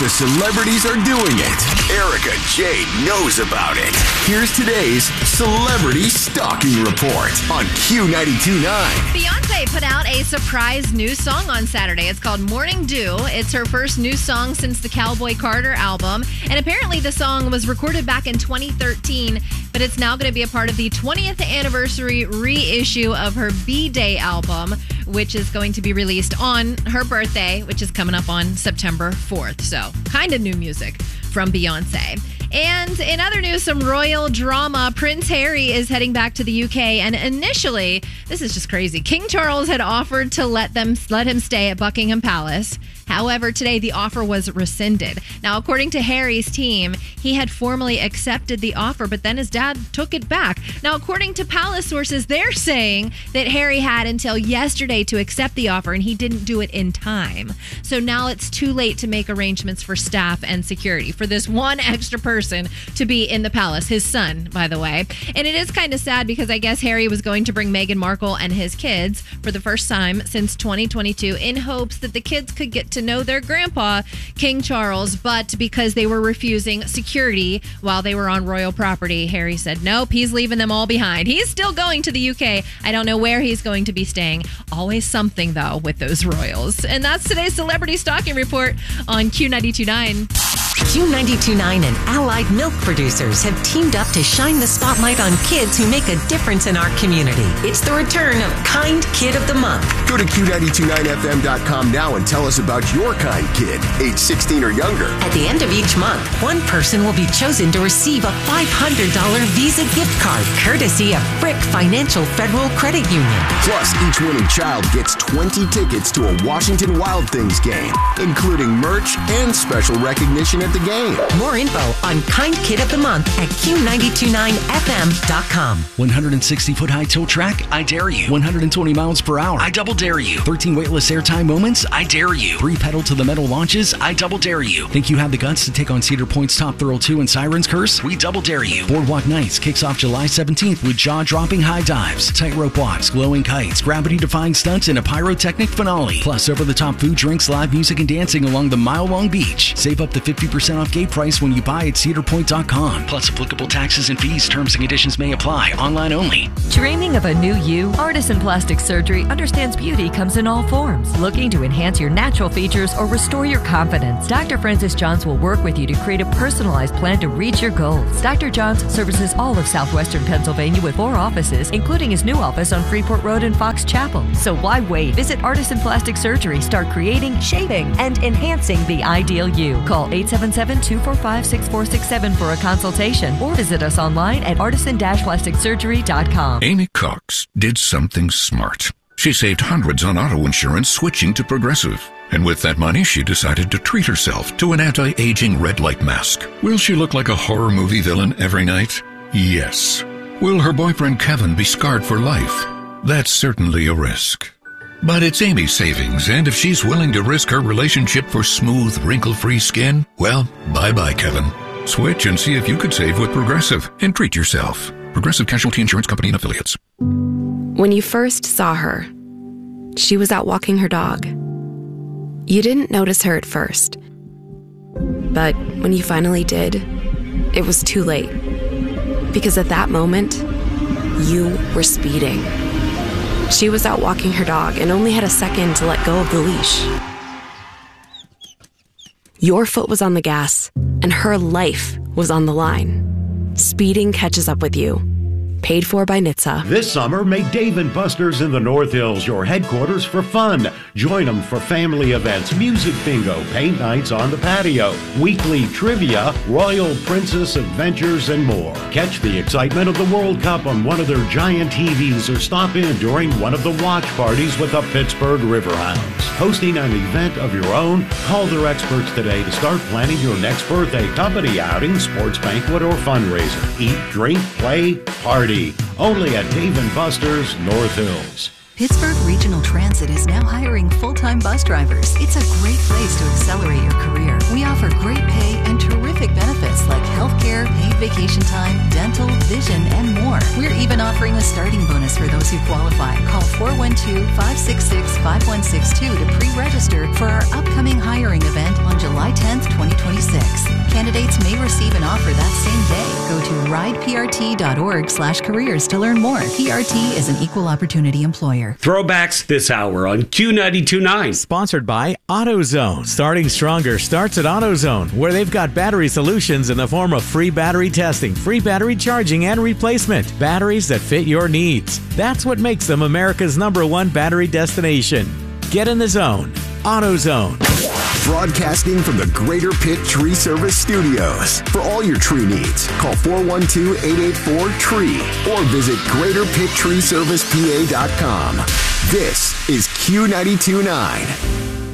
the celebrities are doing it. Erica Jade knows about it. Here's today's Celebrity Stalking Report on Q92.9. Beyonce put out a surprise new song on Saturday. It's called Morning Dew. It's her first new song since the Cowboy Carter album. And apparently the song was recorded back in 2013, but it's now going to be a part of the 20th anniversary reissue of her B-Day album, which is going to be released on her birthday, which is coming up on September 4th. So kind of new music from Beyonce. And in other news, some royal drama. Prince Harry is heading back to the UK. And initially, this is just crazy, King Charles had offered to let him stay at Buckingham Palace. However, today the offer was rescinded. Now, according to Harry's team, he had formally accepted the offer, but then his dad took it back. Now, according to palace sources, they're saying that Harry had until yesterday to accept the offer, and he didn't do it in time. So now it's too late to make arrangements for staff and security for this one extra person to be in the palace, his son, by the way. And it is kind of sad because I guess Harry was going to bring Meghan Markle and his kids for the first time since 2022 in hopes that the kids could get to know their grandpa, King Charles, but because they were refusing security while they were on royal property, Harry said, nope, he's leaving them all behind. He's still going to the UK. I don't know where he's going to be staying. Always something, though, with those royals. And that's today's Celebrity Stalking Report on Q92.9. Q92.9 and Allied Milk Producers have teamed up to shine the spotlight on kids who make a difference in our community. It's the return of Kind Kid of the Month. Go to Q929FM.com now and tell us about your kind kid, age 16 or younger. At the end of each month, one person will be chosen to receive a $500 Visa gift card, courtesy of Frick Financial Federal Credit Union. Plus, each winning child gets 20 tickets to a Washington Wild Things game, including merch and special recognition at the game. More info on Kind Kid of the Month at Q929FM.com. 160-foot high tilt track? I dare you. 120 miles per hour? I double dare you. 13 weightless airtime moments? I dare you. 3 pedal to the metal launches? I double dare you. Think you have the guts to take on Cedar Point's Top Thrill 2 and Siren's Curse? We double dare you. Boardwalk Nights kicks off July 17th with jaw-dropping high dives, tightrope walks, glowing kites, gravity-defying stunts, and a pyrotechnic finale. Plus, over-the-top food, drinks, live music, and dancing along the mile-long beach. Save up to 50% off gate price when you buy at cedarpoint.com. Plus, applicable taxes and fees, terms and conditions may apply. Online only. Dreaming of a new you? Artisan Plastic Surgery understands beauty comes in all forms. Looking to enhance your natural features or restore your confidence? Dr. Francis Johns will work with you to create a personalized plan to reach your goals. Dr. Johns services all of southwestern Pennsylvania with 4 offices, including his new office on Freeport Road in Fox Chapel. So why wait? Visit Artisan Plastic Surgery. Start creating, shaping, and enhancing the ideal you. Call 877-245-6467 for a consultation or visit us online at artisan-plasticsurgery.com. Amy Cox did something smart. She saved hundreds on auto insurance switching to Progressive. And with that money, she decided to treat herself to an anti-aging red light mask. Will she look like a horror movie villain every night? Yes. Will her boyfriend Kevin be scarred for life? That's certainly a risk. But it's Amy's savings, and if she's willing to risk her relationship for smooth, wrinkle-free skin, well, bye-bye, Kevin. Switch and see if you could save with Progressive and treat yourself. Progressive Casualty Insurance Company and Affiliates. When you first saw her, she was out walking her dog. You didn't notice her at first. But when you finally did, it was too late. Because at that moment, you were speeding. She was out walking her dog and only had a second to let go of the leash. Your foot was on the gas, and her life was on the line. Speeding catches up with you. Paid for by NHTSA. This summer, make Dave & Buster's in the North Hills your headquarters for fun. Join them for family events, music bingo, paint nights on the patio, weekly trivia, Royal Princess adventures, and more. Catch the excitement of the World Cup on one of their giant TVs or stop in during one of the watch parties with the Pittsburgh Riverhounds. Hosting an event of your own? Call their experts today to start planning your next birthday, company outing, sports banquet, or fundraiser. Eat, drink, play, party. Only at Dave & Buster's, North Hills. Pittsburgh Regional Transit is now hiring full-time bus drivers. It's a great place to accelerate your career. We offer great pay and terrific benefits like healthcare, paid vacation time, dental, vision, and more. We're even offering a starting bonus for those who qualify. Call 412-566-5162 to pre-register for our upcoming hiring event on July 10th, 2020. rideprt.org/careers to learn more. PRT is an equal opportunity employer. Throwbacks this hour on Q92.9. Sponsored by AutoZone. Starting stronger starts at AutoZone, where they've got battery solutions in the form of free battery testing, free battery charging, and replacement. Batteries that fit your needs. That's what makes them America's #1 battery destination. Get in the zone. AutoZone. Broadcasting from the Greater Pitt Tree Service Studios. For all your tree needs, call 412-884-TREE or visit GreaterPittTreeServicePA.com. This is Q92.9.